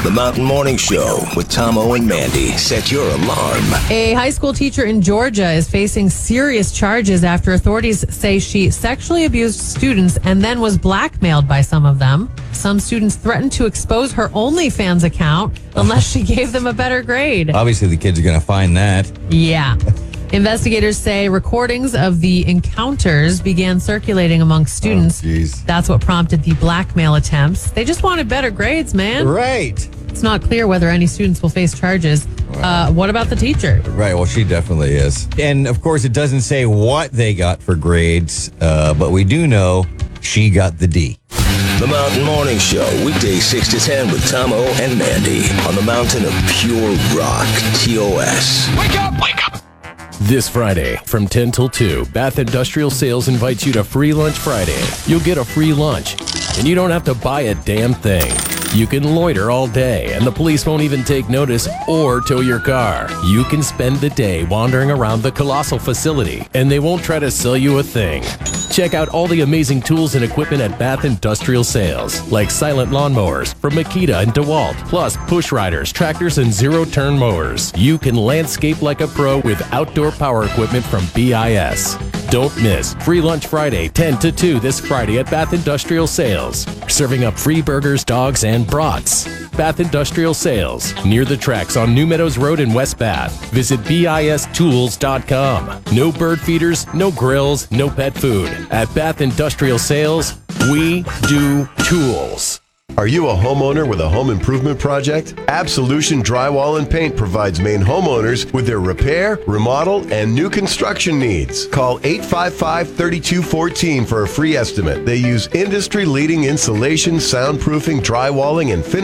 The Mountain Morning Show with Tom-O and Mandy. Set your alarm. A high school teacher in Georgia is facing serious charges after authorities say she sexually abused students and then was blackmailed by some of them. Some students threatened to expose her OnlyFans account unless she gave them a better grade. Obviously, the kids are going to find that. Yeah. Investigators say recordings of the encounters began circulating among students. That's what prompted the blackmail attempts. They just wanted better grades, man. Right. It's not clear whether any students will face charges. What about the teacher? Right. Well, she definitely is. And, of course, it doesn't say what they got for grades, but we do know she got the D. The Mountain Morning Show, weekdays 6 to 10 with Tom-O and Mandy on the mountain of pure rock, TOS. Wake up! Wake up! This Friday, from 10 till 2, Bath Industrial Sales invites you to Free Lunch Friday. You'll get a free lunch, and you don't have to buy a damn thing. You can loiter all day, and the police won't even take notice or tow your car. You can spend the day wandering around the colossal facility, and they won't try to sell you a thing. Check out all the amazing tools and equipment at Bath Industrial Sales, like silent lawnmowers from Makita and DeWalt, plus push riders, tractors, and zero-turn mowers. You can landscape like a pro with outdoor power equipment from BIS. Don't miss Free Lunch Friday, 10 to 2 this Friday at Bath Industrial Sales. Serving up free burgers, dogs, and brats. Bath Industrial Sales, near the tracks on New Meadows Road in West Bath. Visit BISTools.com. No bird feeders, no grills, no pet food. At Bath Industrial Sales, we do tools. Are you a homeowner with a home improvement project? Absolution Drywall and Paint provides Maine homeowners with their repair, remodel, and new construction needs. Call 855-3214 for a free estimate. They use industry-leading insulation, soundproofing, drywalling, and finish